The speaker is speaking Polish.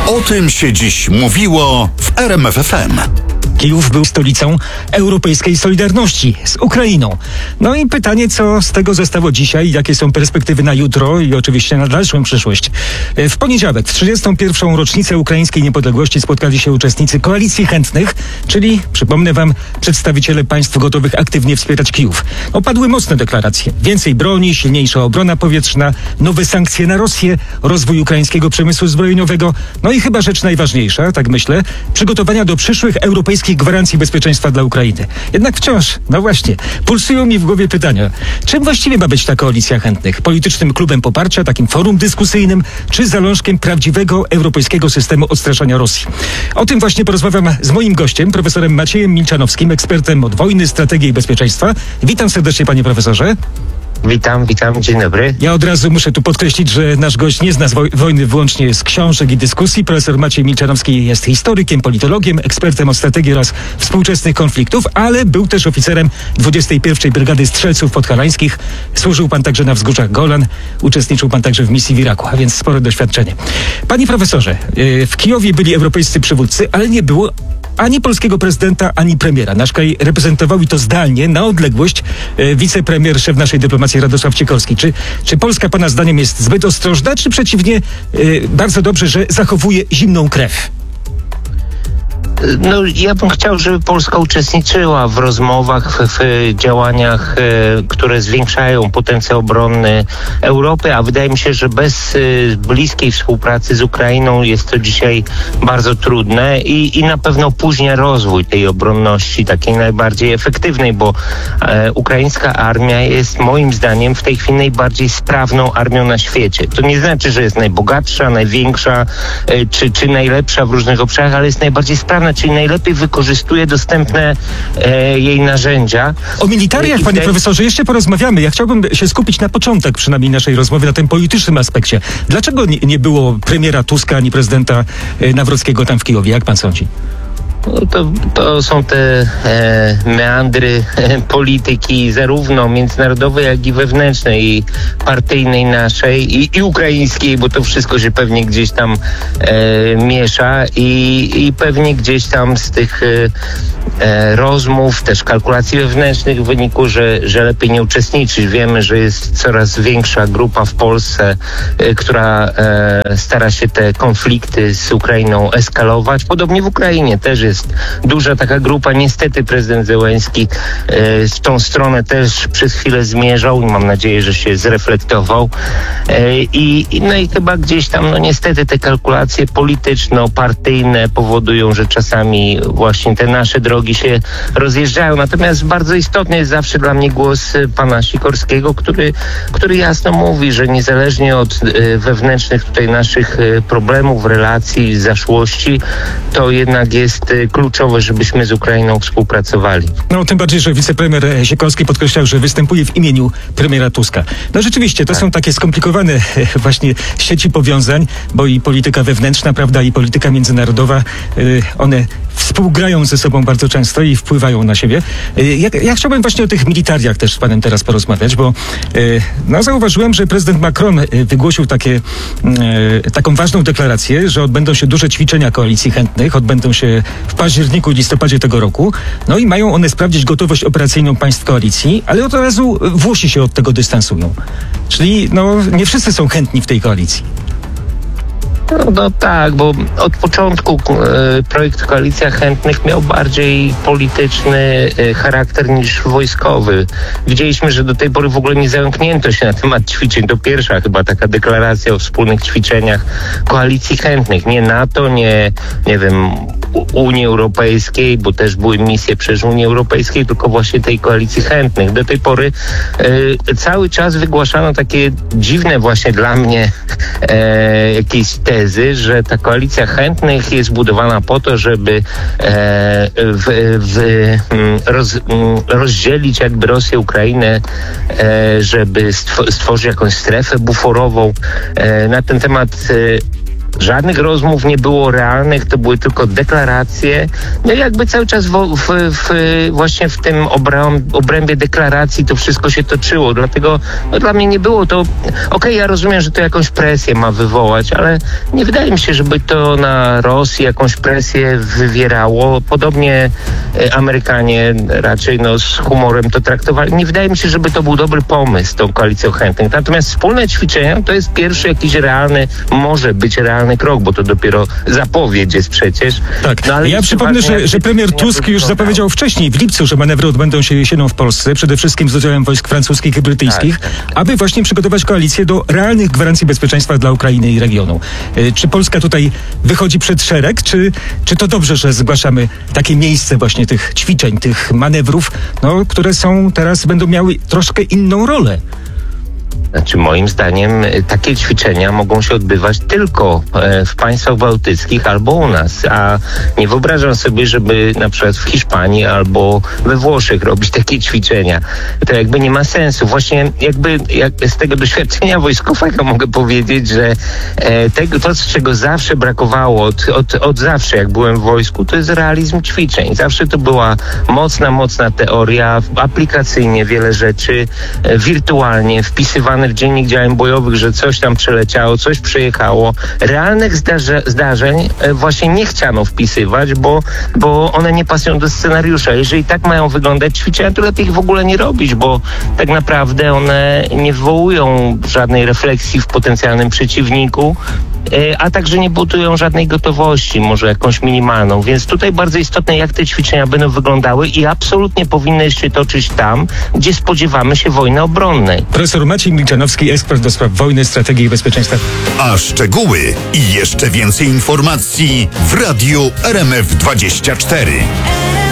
O tym się dziś mówiło w RMF FM. Kijów był stolicą europejskiej solidarności z Ukrainą. No i pytanie, co z tego zostało dzisiaj, jakie są perspektywy na jutro i oczywiście na dalszą przyszłość. W poniedziałek, w 31. rocznicę ukraińskiej niepodległości spotkali się uczestnicy Koalicji Chętnych, czyli, przypomnę wam, przedstawiciele państw gotowych aktywnie wspierać Kijów. Padły mocne deklaracje. Więcej broni, silniejsza obrona powietrzna, nowe sankcje na Rosję, rozwój ukraińskiego przemysłu zbrojeniowego, no i chyba rzecz najważniejsza, tak myślę, przygotowania do przyszłych europejskich gwarancji bezpieczeństwa dla Ukrainy. Jednak wciąż, no właśnie, pulsują mi w głowie pytania. Czym właściwie ma być ta Koalicja Chętnych? Politycznym klubem poparcia, takim forum dyskusyjnym, czy zalążkiem prawdziwego europejskiego systemu odstraszania Rosji? O tym właśnie porozmawiam z moim gościem, profesorem Maciejem Milczanowskim, ekspertem od wojny, strategii i bezpieczeństwa. Witam serdecznie, panie profesorze. Witam, dzień dobry. Ja od razu muszę tu podkreślić, że nasz gość nie zna wojny wyłącznie z książek i dyskusji. Profesor Maciej Milczanowski jest historykiem, politologiem, ekspertem od strategii oraz współczesnych konfliktów, ale był też oficerem 21. Brygady Strzelców Podhalańskich. Służył pan także na wzgórzach Golan, uczestniczył pan także w misji w Iraku, a więc spore doświadczenie. Panie profesorze, w Kijowie byli europejscy przywódcy, ale nie było ani polskiego prezydenta, ani premiera. Nasz kraj reprezentował, i to zdalnie, na odległość, wicepremier, szef naszej dyplomacji Radosław Sikorski. Czy Polska pana zdaniem jest zbyt ostrożna, czy przeciwnie, bardzo dobrze, że zachowuje zimną krew? No, ja bym chciał, żeby Polska uczestniczyła w rozmowach, w działaniach, które zwiększają potencjał obronny Europy, a wydaje mi się, że bez bliskiej współpracy z Ukrainą jest to dzisiaj bardzo trudne i na pewno opóźnia rozwój tej obronności, takiej najbardziej efektywnej, bo ukraińska armia jest moim zdaniem w tej chwili najbardziej sprawną armią na świecie. To nie znaczy, że jest najbogatsza, największa czy najlepsza w różnych obszarach, ale jest najbardziej sprawna, czyli najlepiej wykorzystuje dostępne jej narzędzia. O militariach, panie profesorze, jeszcze porozmawiamy. Ja chciałbym się skupić na początek przynajmniej naszej rozmowy, na tym politycznym aspekcie. Dlaczego nie było premiera Tuska ani prezydenta Nawrockiego tam w Kijowie? Jak pan sądzi? To są te meandry polityki zarówno międzynarodowej, jak i wewnętrznej, i partyjnej naszej, i ukraińskiej, bo to wszystko się pewnie gdzieś tam miesza i pewnie gdzieś tam z tych rozmów, też kalkulacji wewnętrznych wynikło, że lepiej nie uczestniczyć. Wiemy, że jest coraz większa grupa w Polsce, która stara się te konflikty z Ukrainą eskalować. Podobnie w Ukrainie też jest duża taka grupa. Niestety prezydent Zełenski w tą stronę też przez chwilę zmierzał i mam nadzieję, że się zreflektował. I chyba gdzieś tam, niestety te kalkulacje polityczno-partyjne powodują, że czasami właśnie te nasze drogi się rozjeżdżają. Natomiast bardzo istotny jest zawsze dla mnie głos pana Sikorskiego, który jasno mówi, że niezależnie od wewnętrznych tutaj naszych problemów, relacji, zaszłości, to jednak jest kluczowe, żebyśmy z Ukrainą współpracowali. Tym bardziej, że wicepremier Sikorski podkreślał, że występuje w imieniu premiera Tuska. Rzeczywiście, to są takie skomplikowane właśnie sieci powiązań, bo i polityka wewnętrzna, prawda, i polityka międzynarodowa, one współgrają ze sobą bardzo często i wpływają na siebie. Ja chciałbym właśnie o tych militariach też z panem teraz porozmawiać, bo zauważyłem, że prezydent Macron wygłosił taką ważną deklarację, że odbędą się duże ćwiczenia Koalicji Chętnych, odbędą się w październiku i listopadzie tego roku, i mają one sprawdzić gotowość operacyjną państw koalicji, ale od razu Włosi się od tego dystansują. Czyli nie wszyscy są chętni w tej koalicji. Tak, bo od początku projekt Koalicja Chętnych miał bardziej polityczny charakter niż wojskowy. Widzieliśmy, że do tej pory w ogóle nie zająknięto się na temat ćwiczeń. To pierwsza chyba taka deklaracja o wspólnych ćwiczeniach Koalicji Chętnych. Nie NATO, nie wiem, Unii Europejskiej, bo też były misje przecież Unii Europejskiej, tylko właśnie tej Koalicji Chętnych. Do tej pory cały czas wygłaszano takie dziwne właśnie dla mnie jakieś tezy, że ta Koalicja Chętnych jest budowana po to, żeby rozdzielić jakby Rosję, Ukrainę, żeby stworzyć jakąś strefę buforową. Na ten temat Żadnych rozmów nie było realnych, to były tylko deklaracje. No i jakby cały czas właśnie w tym obrębie deklaracji to wszystko się toczyło. Dlatego dla mnie nie było to... Okej, ja rozumiem, że to jakąś presję ma wywołać, ale nie wydaje mi się, żeby to na Rosji jakąś presję wywierało. Podobnie Amerykanie raczej z humorem to traktowali. Nie wydaje mi się, żeby to był dobry pomysł, tą koalicją chętnych. Natomiast wspólne ćwiczenia to jest pierwszy jakiś realny, może być realny krok, bo to dopiero zapowiedź jest przecież. Tak, no, ale ja przypomnę, że premier Tusk już zapowiedział wcześniej, w lipcu, że manewry odbędą się jesienią w Polsce, przede wszystkim z udziałem wojsk francuskich i brytyjskich, aby właśnie przygotować koalicję do realnych gwarancji bezpieczeństwa dla Ukrainy i regionu. Czy Polska tutaj wychodzi przed szereg, czy to dobrze, że zgłaszamy takie miejsce właśnie tych ćwiczeń, tych manewrów, które będą miały troszkę inną rolę? Znaczy, moim zdaniem takie ćwiczenia mogą się odbywać tylko w państwach bałtyckich albo u nas, a nie wyobrażam sobie, żeby na przykład w Hiszpanii albo we Włoszech robić takie ćwiczenia. To jakby nie ma sensu. Właśnie jak z tego doświadczenia wojskowego mogę powiedzieć, że to, z czego zawsze brakowało, od zawsze jak byłem w wojsku, to jest realizm ćwiczeń. Zawsze to była mocna teoria, aplikacyjnie wiele rzeczy, wirtualnie wpisywane w dziennik działań bojowych, że coś tam przeleciało, coś przejechało. Realnych zdarzeń właśnie nie chciano wpisywać, bo one nie pasują do scenariusza. Jeżeli tak mają wyglądać ćwiczenia, to lepiej ich w ogóle nie robić, bo tak naprawdę one nie wywołują żadnej refleksji w potencjalnym przeciwniku, a także nie budują żadnej gotowości, może jakąś minimalną. Więc tutaj bardzo istotne, jak te ćwiczenia będą wyglądały i absolutnie powinny się toczyć tam, gdzie spodziewamy się wojny obronnej. Profesor Maciej Milczanowski, ekspert do spraw wojny, strategii i bezpieczeństwa. A szczegóły i jeszcze więcej informacji w Radiu RMF24.